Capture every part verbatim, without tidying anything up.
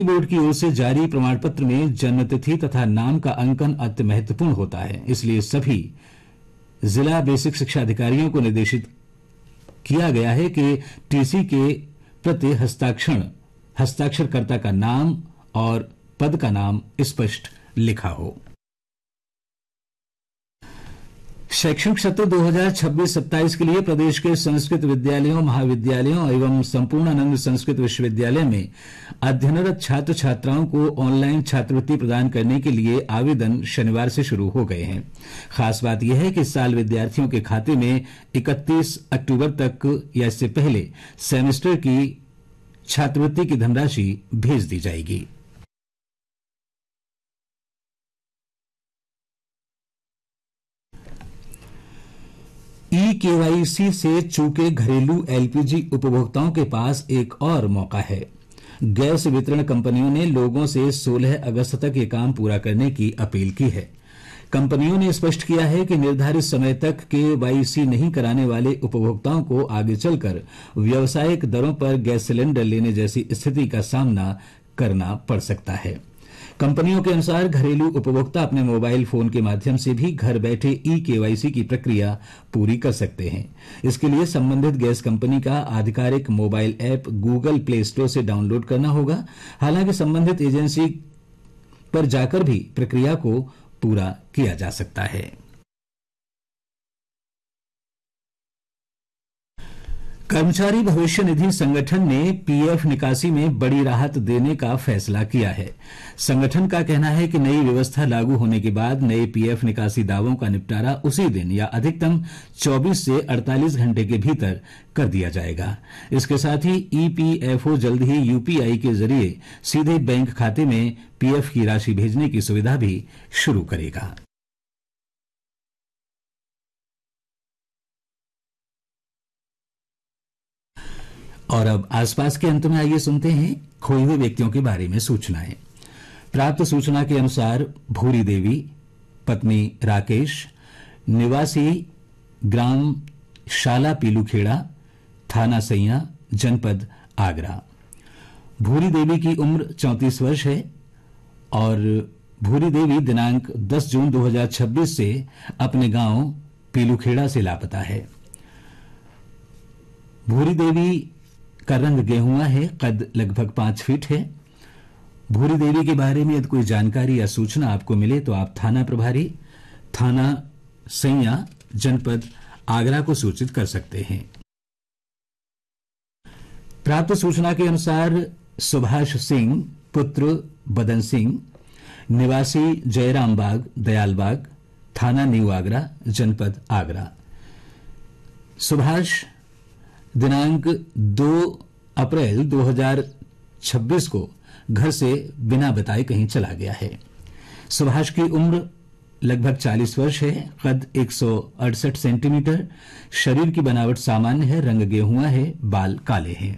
Board की ओर से जारी प्रमाण पत्र में जन्म तिथि तथा नाम का अंकन अति महत्वपूर्ण होता है। इसलिए सभी जिला बेसिक शिक्षा अधिकारियों को निर्देशित किया गया है कि टीसी के प्रति हस्ताक्षर हस्ताक्षरकर्ता का नाम और पद का नाम स्पष्ट लिखा हो। शैक्षणिक सत्र दो हज़ार छब्बीस सत्ताईस के लिए प्रदेश के संस्कृत विद्यालयों, महाविद्यालयों एवं संपूर्णानंद संस्कृत विश्वविद्यालय में अध्ययनरत छात्र छात्राओं को ऑनलाइन छात्रवृत्ति प्रदान करने के लिए आवेदन शनिवार से शुरू हो गए हैं। खास बात यह है कि इस साल विद्यार्थियों के खाते में इकतीस अक्टूबर तक या इससे पहले सेमेस्टर की छात्रवृत्ति की धनराशि भेज दी जाएगी। ई केवाईसी से चूके घरेलू एलपीजी उपभोक्ताओं के पास एक और मौका है। गैस वितरण कंपनियों ने लोगों से सोलह अगस्त तक ये काम पूरा करने की अपील की है। कंपनियों ने स्पष्ट किया है कि निर्धारित समय तक केवाईसी नहीं कराने वाले उपभोक्ताओं को आगे चलकर व्यावसायिक दरों पर गैस सिलेंडर लेने जैसी स्थिति का सामना करना पड़ सकता है। कंपनियों के अनुसार घरेलू उपभोक्ता अपने मोबाइल फोन के माध्यम से भी घर बैठे ई केवाईसी की प्रक्रिया पूरी कर सकते हैं। इसके लिए संबंधित गैस कंपनी का आधिकारिक mobile app Google play store से डाउनलोड करना होगा। हालांकि संबंधित एजेंसी पर जाकर भी प्रक्रिया को पूरा किया जा सकता है। कर्मचारी भविष्य निधि संगठन ने पीएफ निकासी में बड़ी राहत देने का फैसला किया है। संगठन का कहना है कि नई व्यवस्था लागू होने के बाद नए पीएफ निकासी दावों का निपटारा उसी दिन या अधिकतम चौबीस से अड़तालीस घंटे के भीतर कर दिया जाएगा। इसके साथ ही ईपीएफओ जल्द ही यूपीआई के जरिए सीधे बैंक खाते में पीएफ की राशि भेजने की सुविधा भी शुरू करेगा। और अब आसपास के अंत में आइए सुनते हैं खोए हुए व्यक्तियों के बारे में सूचनाएं। प्राप्त सूचना के अनुसार भूरी देवी पत्नी राकेश निवासी ग्राम शाला पीलूखेड़ा थाना सैया जनपद आगरा। भूरी देवी की उम्र चौंतीस वर्ष है और भूरी देवी दिनांक दस जून दो हज़ार छब्बीस से अपने गांव पीलूखेड़ा से लापता है। भूरी देवी का रंग गेहुआ है, कद लगभग पांच फीट है। भूरी देवी के बारे में यदि कोई जानकारी या सूचना आपको मिले तो आप थाना प्रभारी थाना सैया जनपद आगरा को सूचित कर सकते हैं। प्राप्त सूचना के अनुसार सुभाष सिंह पुत्र बदन सिंह निवासी जयराम बाग दयालबाग थाना न्यू आगरा जनपद आगरा। सुभाष दिनांक दो अप्रैल दो हज़ार छब्बीस को घर से बिना बताए कहीं चला गया है। सुभाष की उम्र लगभग चालीस वर्ष है, कद एक सौ अड़सठ सेंटीमीटर, शरीर की बनावट सामान्य है, रंग गेहुआ है, बाल काले हैं।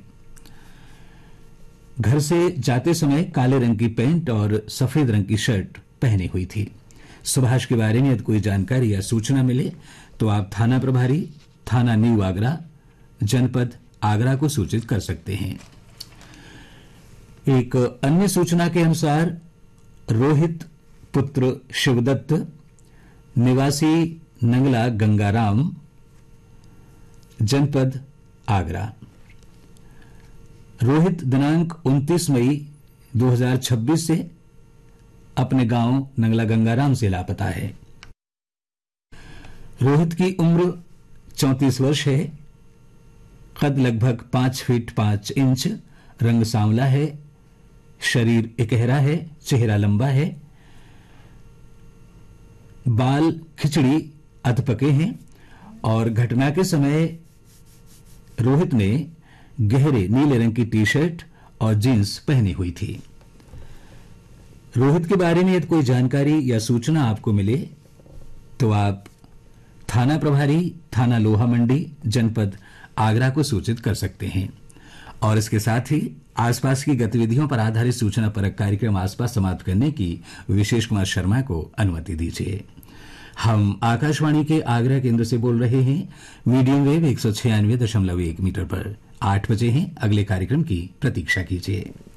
घर से जाते समय काले रंग की पैंट और सफेद रंग की शर्ट पहनी हुई थी। सुभाष के बारे में यदि कोई जानकारी या सूचना मिले तो आप थाना प्रभारी थाना न्यू आगरा जनपद आगरा को सूचित कर सकते हैं। एक अन्य सूचना के अनुसार रोहित पुत्र शिवदत्त निवासी नंगला गंगाराम जनपद आगरा। रोहित दिनांक उनतीस मई दो हज़ार छब्बीस से अपने गांव नंगला गंगाराम से लापता है। रोहित की उम्र चौंतीस वर्ष है, कद लगभग पांच फीट पांच इंच, रंग सांवला है, शरीर इकहरा है, चेहरा लंबा है, बाल खिचड़ी अधपके हैं और घटना के समय रोहित ने गहरे नीले रंग की टी शर्ट और जींस पहनी हुई थी। रोहित के बारे में यदि कोई जानकारी या सूचना आपको मिले तो आप थाना प्रभारी थाना लोहा मंडी जनपद आगरा को सूचित कर सकते हैं। और इसके साथ ही आसपास की गतिविधियों पर आधारित सूचना परक कार्यक्रम आसपास समाप्त करने की विशेष कुमार शर्मा को अनुमति दीजिए। हम आकाशवाणी के आगरा केंद्र से बोल रहे हैं मीडियम वेव एक सौ छियानवे दशमलव एक मीटर पर। आठ बजे हैं, अगले कार्यक्रम की प्रतीक्षा कीजिए।